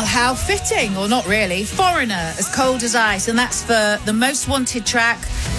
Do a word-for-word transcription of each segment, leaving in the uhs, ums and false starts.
Well, how fitting, or not really. Foreigner, As Cold as Ice, and that's for the most wanted track.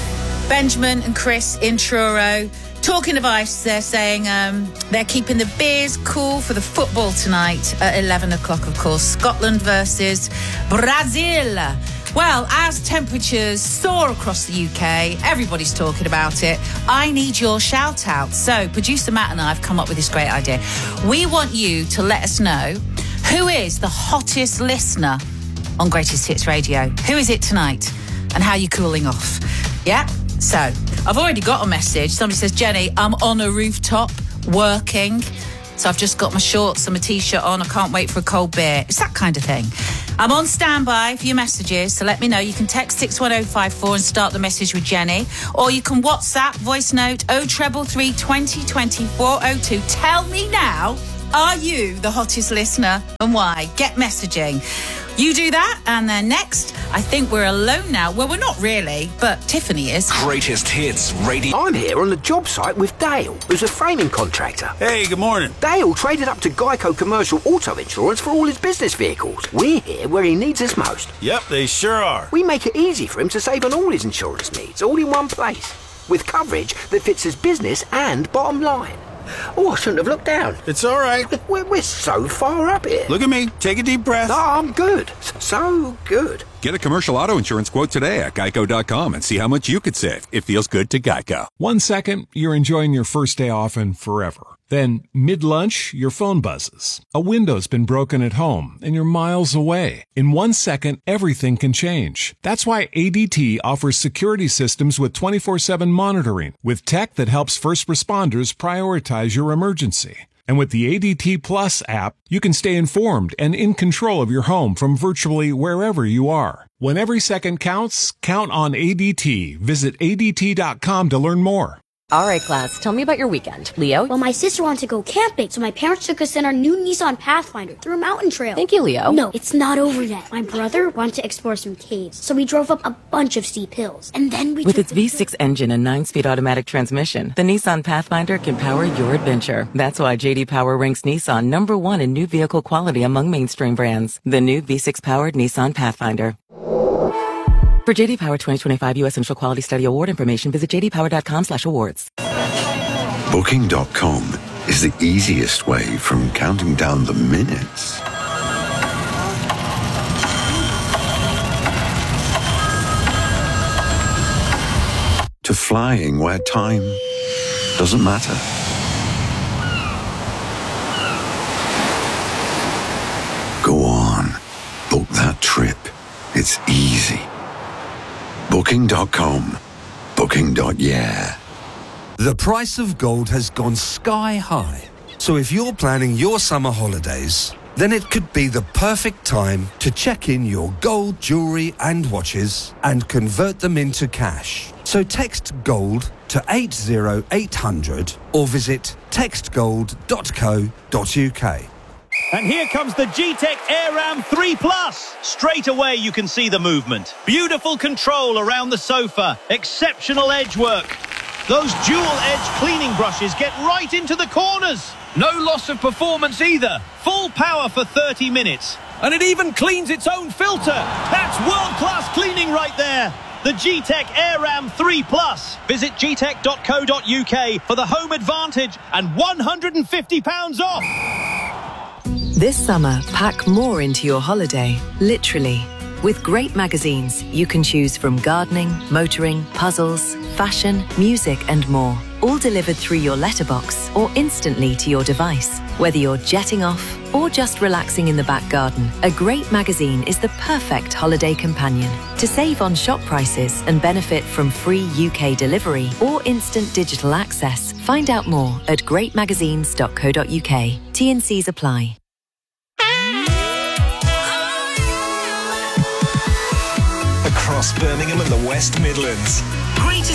Benjamin and Chris in Truro. Talking of ice, they're saying um, they're keeping the beers cool for the football tonight at eleven o'clock, of course. Scotland versus Brazil. Well, as temperatures soar across the U K, everybody's talking about it. I need your shout out. So, producer Matt and I have come up with this great idea. We want you to let us know who is the hottest listener on Greatest Hits Radio. Who is it tonight? And how are you cooling off? Yeah? So, I've already got a message. Somebody says, Jenny, I'm on a rooftop working. So I've just got my shorts and my T-shirt on. I can't wait for a cold beer. It's that kind of thing. I'm on standby for your messages, so let me know. You can text six one oh five four and start the message with Jenny. Or you can WhatsApp, voice note, oh three three, twenty twenty, four oh two. Tell me now, are you the hottest listener and why? Get messaging. You do that, and then next, I think we're alone now. Well, we're not really, but Tiffany is. Greatest Hits Radio. I'm here on the job site with Dale, who's a framing contractor. Hey, good morning. Dale traded up to Geico Commercial Auto Insurance for all his business vehicles. We're here where he needs us most. Yep, they sure are. We make it easy for him to save on all his insurance needs, all in one place, with coverage that fits his business and bottom line. Oh, I shouldn't have looked down. It's all right. We're, we're so far up here. Look at me. Take a deep breath. No, I'm good. So good. Get a commercial auto insurance quote today at geico dot com and see how much you could save. It feels good to Geico. One second, you're enjoying your first day off and forever. Then, mid-lunch, your phone buzzes. A window's been broken at home, and you're miles away. In one second, everything can change. That's why A D T offers security systems with twenty-four seven monitoring, with tech that helps first responders prioritize your emergency. And with the A D T Plus app, you can stay informed and in control of your home from virtually wherever you are. When every second counts, count on A D T. Visit A D T dot com to learn more. All right, class, tell me about your weekend. Leo? Well, my sister wanted to go camping, so my parents took us in our new Nissan Pathfinder through a mountain trail. Thank you, Leo. No, it's not over yet. My brother wanted to explore some caves, so we drove up a bunch of steep hills. And then we With took its V six engine and nine-speed automatic transmission, the Nissan Pathfinder can power your adventure. That's why J D Power ranks Nissan number one in new vehicle quality among mainstream brands. The new V six-powered Nissan Pathfinder. For J D Power twenty twenty-five U S Central Quality Study Award information, visit j d power dot com slash awards. Booking dot com is the easiest way from counting down the minutes to flying where time doesn't matter. Go on, book that trip. It's easy. Booking dot com. Booking. Yeah. The price of gold has gone sky high. So if you're planning your summer holidays, then it could be the perfect time to check in your gold jewellery and watches and convert them into cash. So text GOLD to eight zero eight hundred or visit text gold dot co dot uk. And here comes the G-Tech AirRam three plus. Straight away you can see the movement. Beautiful control around the sofa. Exceptional edge work. Those dual-edge cleaning brushes get right into the corners. No loss of performance either. Full power for thirty minutes. And it even cleans its own filter. That's world-class cleaning right there. The G-Tech AirRam three plus. Visit g tech dot co dot uk for the home advantage and one hundred fifty pounds off. This summer, pack more into your holiday, literally. With great magazines, you can choose from gardening, motoring, puzzles, fashion, music and more. All delivered through your letterbox or instantly to your device. Whether you're jetting off or just relaxing in the back garden, a great magazine is the perfect holiday companion. To save on shop prices and benefit from free U K delivery or instant digital access, find out more at great magazines dot co dot uk. T and Cs apply. Across Birmingham and the West Midlands. Greatest